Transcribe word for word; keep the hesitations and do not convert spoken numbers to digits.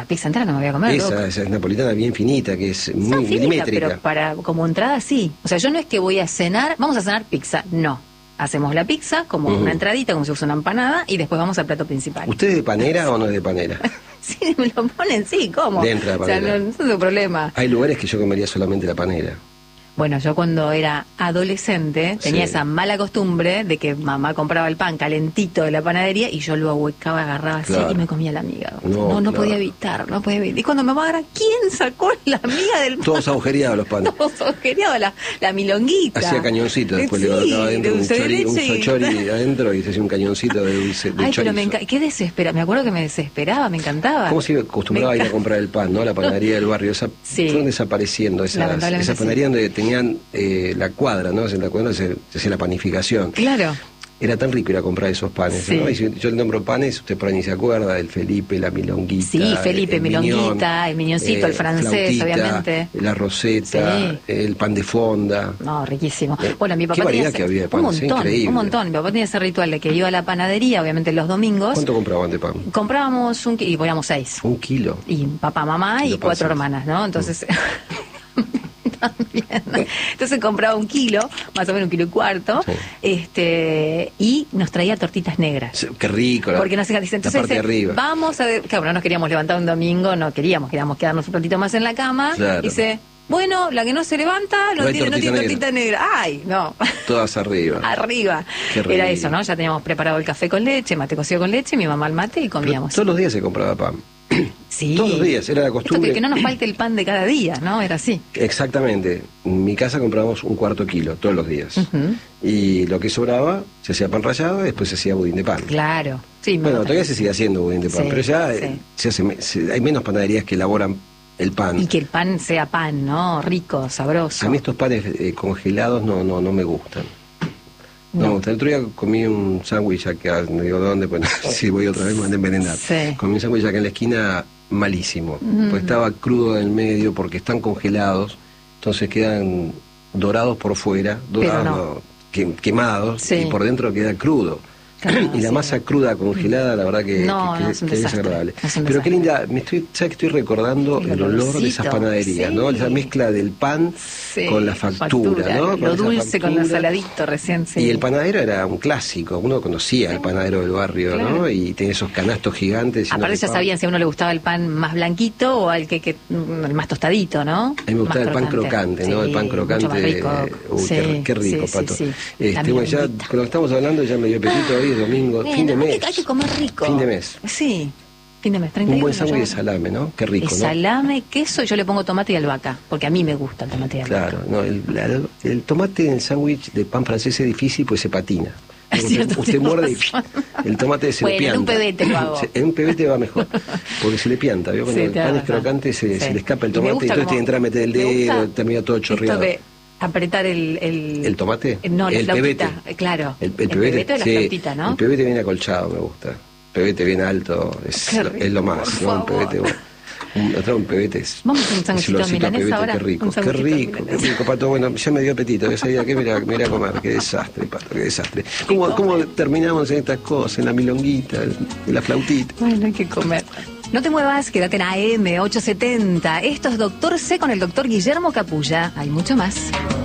una pizza entera no me voy a comer. Esa, loco. esa es napolitana bien finita, que es muy Esa finita, milimétrica. pero para como entrada sí. O sea, yo no es que voy a cenar, vamos a cenar pizza, no. Hacemos la pizza como Uh-huh. una entradita, como si fuese una empanada, y después vamos al plato principal. ¿Usted es de panera o no es de panera? Sí, me lo ponen, sí, ¿cómo? Le entra la o sea, panera. no, no es un problema. Hay lugares que yo comería solamente la panera. Bueno, yo cuando era adolescente tenía Sí. esa mala costumbre de que mamá compraba el pan calentito de la panadería y yo lo ahuecaba, agarraba así Claro. y me comía la miga. No, No, no, claro. podía evitar, no podía evitar. Y cuando me va a agarrar, ¿quién sacó la miga del pan? Todos agujereados los panes. Todos agujereados, la, la milonguita. Hacía cañoncito, después Sí, le colocaba adentro un dulce de chori, un leche y- sochori adentro y se hacía un cañoncito de dulce de Ay, pero chorizo. me encanta. Qué desespera. Me acuerdo que me desesperaba, me encantaba. ¿Cómo se acostumbraba Me a ir a enca- comprar el pan, no? La panadería del barrio. Esa, Sí. Fueron desapareciendo esas, Lamentablemente esas sí. panaderías donde tenían eh, la cuadra, ¿no? En la cuadra se, se hacía la panificación. Claro. Era tan rico ir a comprar esos panes, Sí. ¿no? Y si yo le nombro panes, usted por ahí ni se acuerda, el Felipe, la milonguita. Sí, Felipe, el milonguita, miñón, el miñoncito, el francés, flautita, obviamente. la roseta, Sí. el pan de fonda. No, riquísimo. Eh, Bueno, mi qué papá tenía variedad ese- que había de un panes, montón, increíble. un montón. Mi papá tenía ese ritual de que iba a la panadería, obviamente los domingos. ¿Cuánto compraban de pan? Comprábamos un ki- y poníamos seis. Un kilo. Y papá, mamá y Kilo cuatro pancito. hermanas, ¿no? Entonces, también. Entonces compraba un kilo, más o menos un kilo y cuarto, Sí. este, y nos traía tortitas negras. Sí, qué rico. La, Porque nos dice, la entonces parte de dice, arriba. vamos a ver, claro, no nos queríamos levantar un domingo, no queríamos, queríamos quedarnos un ratito más en la cama. Claro. Dice, bueno, la que no se levanta no, No hay tiene, no tortita tiene negra. tortita negra. Ay, no. Todas arriba. Arriba. Qué rico. Era eso, ¿no? Ya teníamos preparado el café con leche, mate cocido con leche, mi mamá el mate y Pero comíamos. todos los días se compraba pan. Sí. Todos los días, era la Esto costumbre. que, que no nos falte el pan de cada día, ¿no? Era así. Exactamente. En mi casa comprábamos un cuarto kilo todos los días. Ujú. Y lo que sobraba se hacía pan rallado y después se hacía budín de pan. Claro. Sí, mi Bueno, mamá todavía también. se sigue haciendo budín de pan, Sí, pero ya sí. eh, se hace me- se- hay menos panaderías que elaboran el pan. Y que el pan sea pan, ¿no? Rico, sabroso. A mí estos panes eh, congelados no, no, no me gustan. No, No. me gustan. El otro día comí un sándwich acá, no digo dónde, pues si voy otra vez me van a envenenar. Sí. Comí un sándwich acá en la esquina malísimo, Mm. pues estaba crudo en el medio porque están congelados, entonces quedan dorados por fuera, dorados no. no, que- quemados, Sí. y por dentro queda crudo. Claro, y la sí. masa cruda congelada, la verdad que, No, que- no, que- es un que es desastre, desagradable. es un Pero qué desastre. linda, me estoy, ¿sabes que estoy recordando El el, olor de olorcito, esas panaderías, sí. ¿no? Esa mezcla del pan Sí, con la factura, ¿no? Con Lo esa dulce con lo factura. saladito recién, sí. Y el panadero era un clásico, uno conocía al panadero del barrio, Claro. ¿no? Y tenía esos canastos gigantes. llenos Aparte de ya pan. sabían si a uno le gustaba el pan más blanquito o al que, que mm, el más tostadito, ¿no? A mí me gustaba Más el pan crocante, ¿no? Sí, el pan crocante. mucho más rico. Uy, Sí, qué, qué rico, sí, sí, Pato. sí. Este, La bueno, ya milonguita. con lo que estamos hablando ya me dio apetito, hoy es domingo, Bueno, fin de hay mes. que- Hay que comer rico. Fin de mes. Sí, fin de mes. treinta y Un uno, buen sándwich de ya. salame, ¿no? Qué rico, De ¿no? salame, queso, yo le pongo tomate y albahaca, porque a mí me gusta el tomate y albahaca. Claro, no, el, la- el tomate en el sándwich de pan francés es difícil pues se patina. Es Usted, cierto, usted tiene muerde y razón. el tomate se Bueno, le en pianta. un pebete lo hago. Se- En un pebete va mejor, porque se le pianta, ¿vio? Cuando Sí, el tenés pan es razón. crocante se, Sí. se le escapa el Y me tomate y gusta entonces como- tiene que entrar a meter el me gusta dedo, termina todo chorreado. Esto de apretar el... ¿El, ¿El tomate? No, la El flautita, pebete. eh, claro. El, el pebete, o la sí, flautita, ¿no? el pebete bien acolchado, me gusta. Pebete bien alto, es, Qué lo, rico, es lo más, por ¿no? Un favor. pebete, bueno. Un, otro un pebete es. Vamos a un ese sanguchito olorcito a milanesa pebete, ahora. qué rico, Un qué sanguchito rico, qué milanesa. rico, Pato. Bueno, ya me dio apetito, ya sabía que me iba, me iba a comer. Qué desastre, Pato, qué desastre. ¿Cómo, cómo terminamos en estas cosas, en la milonguita, en la flautita? Bueno, hay que comer. No te muevas, quédate en A M ochocientos setenta. Esto es Doctor C con el doctor Guillermo Capulla. Hay mucho más.